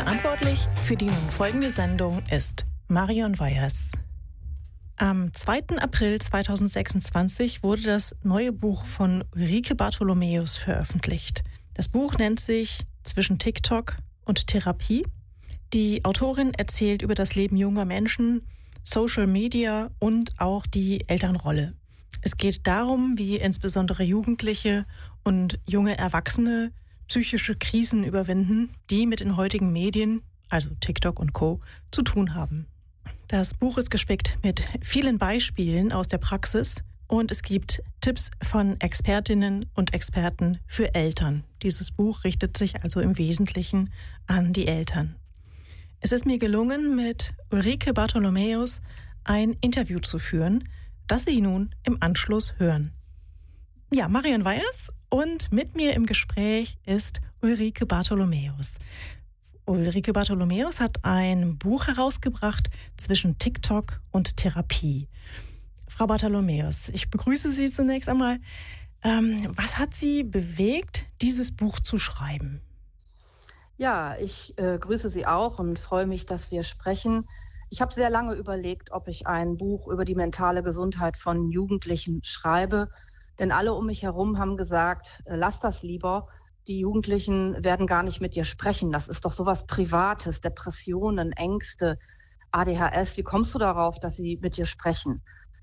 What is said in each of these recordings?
Verantwortlich für die nun folgende Sendung ist Marion Weyers. Am 2. April 2026 wurde das neue Buch von Ulrike Bartholomäus veröffentlicht. Das Buch nennt sich Zwischen TikTok und Therapie. Die Autorin erzählt über das Leben junger Menschen, Social Media und auch die Elternrolle. Es geht darum, wie insbesondere Jugendliche und junge Erwachsene psychische Krisen überwinden, die mit den heutigen Medien, also TikTok und Co., zu tun haben. Das Buch ist gespickt mit vielen Beispielen aus der Praxis und es gibt Tipps von Expertinnen und Experten für Eltern. Dieses Buch richtet sich also im Wesentlichen an die Eltern. Es ist mir gelungen, mit Ulrike Bartholomäus ein Interview zu führen, das Sie nun im Anschluss hören. Ja, Marion Weyers und mit mir im Gespräch ist Ulrike Bartholomäus. Ulrike Bartholomäus hat ein Buch herausgebracht Zwischen TikTok und Therapie. Frau Bartholomäus, ich begrüße Sie zunächst einmal. Was hat Sie bewegt, dieses Buch zu schreiben? Ja, ich grüße Sie auch und freue mich, dass wir sprechen. Ich habe sehr lange überlegt, ob ich ein Buch über die mentale Gesundheit von Jugendlichen schreibe. Denn alle um mich herum haben gesagt, lass das lieber. Die Jugendlichen werden gar nicht mit dir sprechen. Das ist doch sowas Privates, Depressionen, Ängste, ADHS. Wie kommst du darauf, dass sie mit dir sprechen?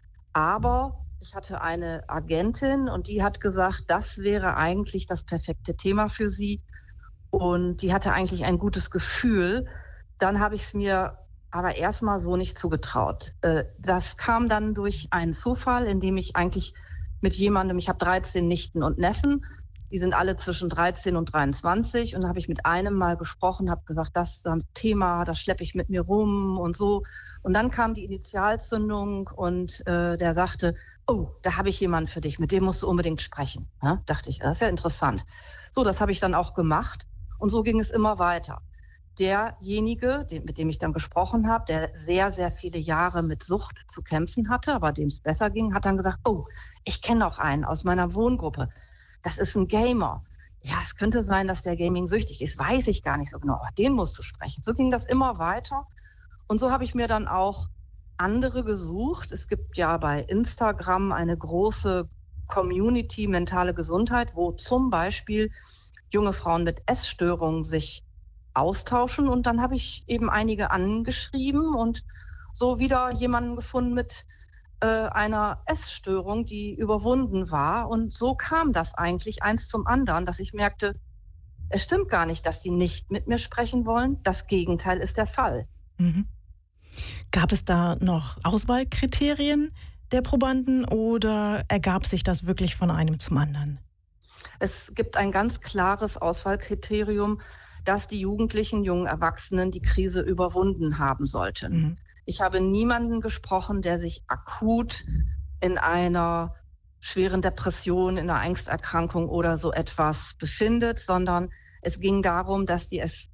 Aber ich hatte eine Agentin und die hat gesagt, das wäre eigentlich das perfekte Thema für sie. Und die hatte eigentlich ein gutes Gefühl. Dann habe ich es mir aber erstmal so nicht zugetraut. Das kam dann durch einen Zufall, in dem ich eigentlich mit jemandem, ich habe 13 Nichten und Neffen, die sind alle zwischen 13 und 23 und da habe ich mit einem mal gesprochen, habe gesagt, das ist ein Thema, das schleppe ich mit mir rum und so. Und dann kam die Initialzündung und der sagte, oh, da habe ich jemanden für dich, mit dem musst du unbedingt sprechen. Ja, dachte ich, das ist ja interessant. So, das habe ich dann auch gemacht und so ging es immer weiter. Derjenige, mit dem ich dann gesprochen habe, der sehr, sehr viele Jahre mit Sucht zu kämpfen hatte, aber dem es besser ging, hat dann gesagt, oh, ich kenne auch einen aus meiner Wohngruppe. Das ist ein Gamer. Ja, es könnte sein, dass der Gaming süchtig ist. Weiß ich gar nicht so genau, aber den musst du sprechen. So ging das immer weiter. Und so habe ich mir dann auch andere gesucht. Es gibt ja bei Instagram eine große Community mentale Gesundheit, wo zum Beispiel junge Frauen mit Essstörungen sich austauschen und dann habe ich eben einige angeschrieben und so wieder jemanden gefunden mit einer Essstörung, die überwunden war und so kam das eigentlich eins zum anderen, dass ich merkte, es stimmt gar nicht, dass sie nicht mit mir sprechen wollen, das Gegenteil ist der Fall. Mhm. Gab es da noch Auswahlkriterien der Probanden oder ergab sich das wirklich von einem zum anderen? Es gibt ein ganz klares Auswahlkriterium, dass die Jugendlichen, jungen Erwachsenen die Krise überwunden haben sollten. Mhm. Ich habe niemanden gesprochen, der sich akut in einer schweren Depression, in einer Angsterkrankung oder so etwas befindet, sondern es ging darum, dass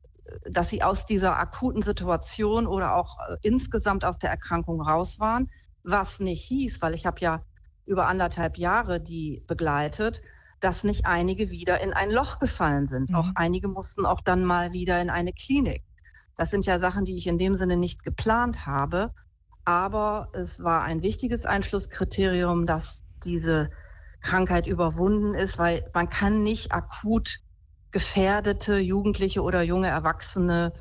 sie aus dieser akuten Situation oder auch insgesamt aus der Erkrankung raus waren, was nicht hieß, weil ich habe ja über 1,5 Jahre die begleitet, dass nicht einige wieder in ein Loch gefallen sind. Mhm. Auch einige mussten auch dann mal wieder in eine Klinik. Das sind ja Sachen, die ich in dem Sinne nicht geplant habe. Aber es war ein wichtiges Einschlusskriterium, dass diese Krankheit überwunden ist, weil man kann nicht akut gefährdete Jugendliche oder junge Erwachsene,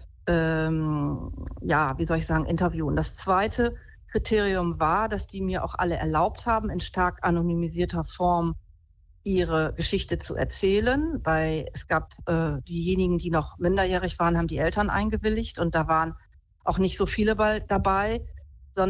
interviewen. Das zweite Kriterium war, dass die mir auch alle erlaubt haben, in stark anonymisierter Form ihre Geschichte zu erzählen, weil es gab diejenigen, die noch minderjährig waren, haben die Eltern eingewilligt und da waren auch nicht so viele dabei.